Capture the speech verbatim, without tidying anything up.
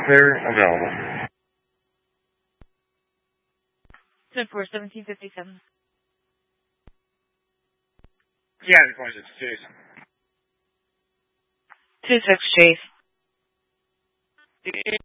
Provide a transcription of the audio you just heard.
clear, available. ten four, seventeen fifty-seven. Yeah, the question is Chase. two six Chase. Yeah.